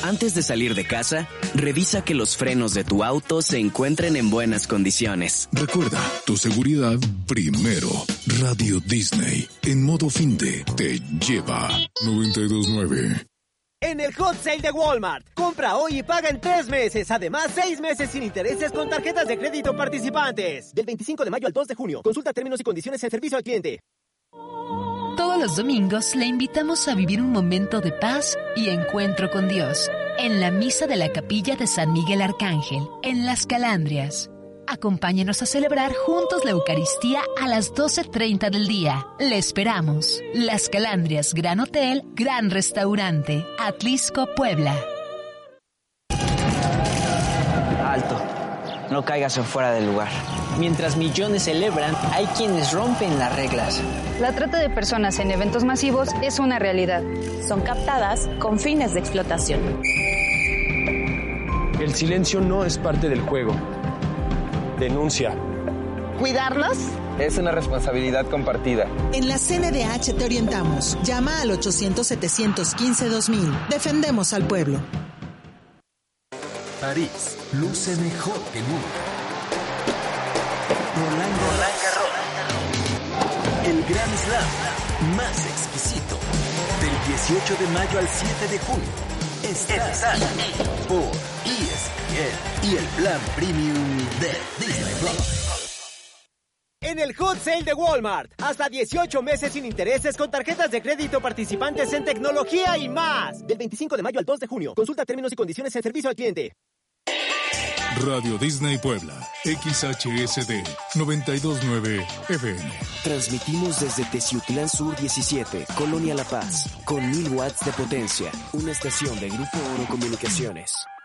Antes de salir de casa, revisa que los frenos de tu auto se encuentren en buenas condiciones. Recuerda, tu seguridad primero. Radio Disney, en modo finde, te lleva 92.9. En el Hot Sale de Walmart, compra hoy y paga en 3 meses. Además, 6 meses sin intereses con tarjetas de crédito participantes. Del 25 de mayo al 2 de junio. Consulta términos y condiciones en servicio al cliente. Todos los domingos le invitamos a vivir un momento de paz y encuentro con Dios en la misa de la capilla de San Miguel Arcángel, en Las Calandrias. Acompáñenos a celebrar juntos la Eucaristía a las 12:30 del día. Le esperamos. Las Calandrias, Gran Hotel, Gran Restaurante, Atlisco, Puebla. Alto. No caigas en fuera del lugar. Mientras millones celebran, hay quienes rompen las reglas. La trata de personas en eventos masivos es una realidad. Son captadas con fines de explotación. El silencio no es parte del juego. Denuncia. ¿Cuidarlos? Es una responsabilidad compartida. En la CNDH te orientamos. Llama al 800-715-2000. Defendemos al pueblo. París luce mejor que nunca. Roland Garros. El Grand Slam más exquisito. Del 18 de mayo al 7 de junio. Estás por ESPN y el plan premium de Disney Plus. En el Hot Sale de Walmart, hasta 18 meses sin intereses con tarjetas de crédito participantes en tecnología y más. Del 25 de mayo al 2 de junio. Consulta términos y condiciones en servicio al cliente. Radio Disney Puebla, XHSD 92.9 FM. Transmitimos desde Teciutlán Sur 17, Colonia La Paz, con 1000 watts de potencia. Una estación de Grupo Oro Comunicaciones.